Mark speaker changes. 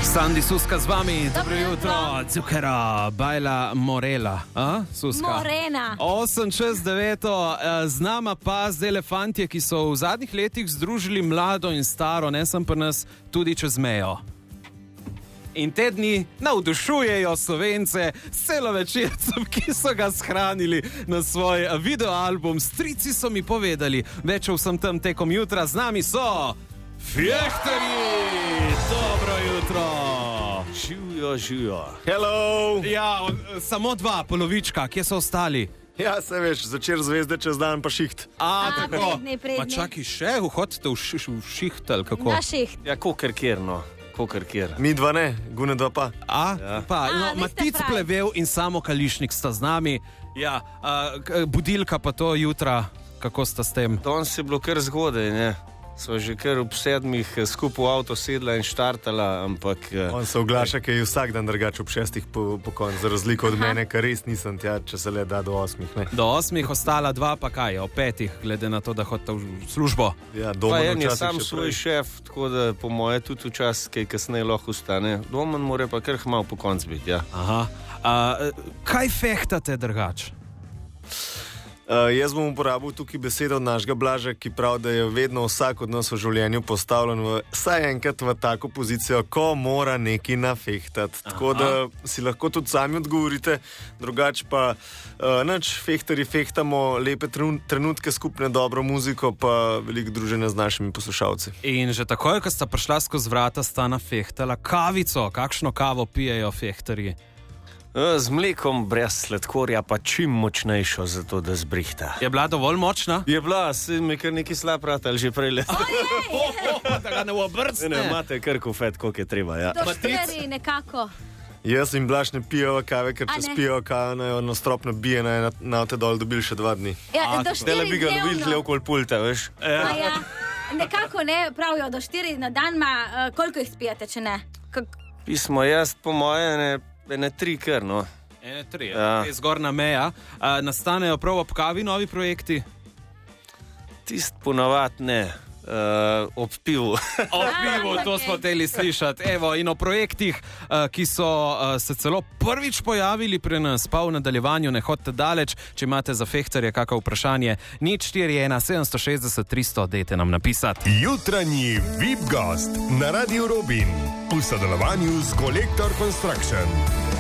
Speaker 1: Sandi Suska z vami, dobro jutro, Zucchero, Bajla Morela, Suska.
Speaker 2: Morena.
Speaker 1: 8-6-9, z nama pa z elefantje, ki so v zadnjih letih združili mlado in staro, ne sem pa nas tudi čez mejo. In te dni navdušujejo Slovence s celovečercem, ki so ga shranili na svoj videoalbum. Strici so mi povedali, več o vsem tem tekom jutra. Z nami so Fehterji! Dobro jutro!
Speaker 3: Živijo.
Speaker 4: Hello!
Speaker 1: Ja, samo dva, polovička, kje so ostali?
Speaker 4: Ja, se veš, začer zvezde čez dan pa šiht.
Speaker 1: Tako.
Speaker 2: Prednji.
Speaker 1: Ma čaki še, hodite v šiht ali kako?
Speaker 2: Na šiht.
Speaker 3: Ja, kokar kjer, no. Kokar kjer.
Speaker 4: Mi dva ne, Gune dva pa.
Speaker 1: Matic
Speaker 2: pravi.
Speaker 1: Plevel in Samo Kališnik sta z nami. Ja, budilka pa to jutra, kako sta s tem?
Speaker 3: Danes je bilo kar zgodaj, ne. Sva že kar ob 7 skupaj v avto sedla in štartala, ampak...
Speaker 4: On se oglaša, ker je vsak dan drugače ob 6 po koncu, za razliko od mene, ker res nisem tja, če se le da do 8. Ne.
Speaker 1: Do 8, ostala 2 pa kaj, o 5, glede na to, da hodite v službo.
Speaker 4: Ja, doma
Speaker 3: Pa en je
Speaker 4: včasih
Speaker 3: sam
Speaker 4: še
Speaker 3: svoj
Speaker 4: prej.
Speaker 3: šef, tako da po moje tudi včasih kaj kasneje lahko ustane. Doma mora pa kar malo po koncu biti, ja.
Speaker 1: Aha. Kaj fehtate drugače?
Speaker 4: Jaz bom uporabil tukaj besedo od našega Blaža, ki pravi, da je vedno vsak od nas v življenju postavljen vsaj enkrat v tako pozicijo, ko mora nekaj nafehtati. Tako da si lahko tudi sami odgovorite, drugače pa nač fehtarji fehtamo lepe trenutke, skupne dobro muziko, pa veliko druženja z našimi poslušalci.
Speaker 1: In že takoj, ko sta prišla skozi vrata, sta nafehtala kavico. Kakšno kavo pijejo fehtarji?
Speaker 3: Z mlekom brez sladkorja, pa čim močnejšo, zato da zbrihta.
Speaker 1: Je bila dovolj močna?
Speaker 3: Je bila, si mi kar neki slab ratal že prej le.
Speaker 1: Da ga ne obrcne.
Speaker 3: Ne, imate kar kofet, koliko je treba, ja.
Speaker 2: Do 4 nekako.
Speaker 4: Jaz in Blaž ne pijeva kave, ker
Speaker 2: A
Speaker 4: če
Speaker 2: ne?
Speaker 4: spijo kave, na strop nabije, na te dol dobili še 2 dni.
Speaker 2: Ja, do 4
Speaker 3: Zdaj bi ga dobili tle
Speaker 2: dnevno.
Speaker 3: okoli pulta, veš.
Speaker 2: Ja. Nekako ne, pravijo do 4 na dan, koliko jih spijate, če ne?
Speaker 3: Pismo jaz, po moje, ne 3 kar, no.
Speaker 1: 3,
Speaker 3: Ja.
Speaker 1: zgornja meja. Nastanejo prav ob kavi novi projekti?
Speaker 3: Tist ponavad ne, ob pivu.
Speaker 1: O pivu, to smo hoteli slišati. Evo, in o projektih, ki so se celo prvič pojavili pri nas, pa v nadaljevanju ne hodite daleč. Če imate za fehtarje kakšno vprašanje, 041 760 300, dajte nam napisati.
Speaker 5: Jutranji VIP gost na Radio Robin v sodelovanju z Collector Construction.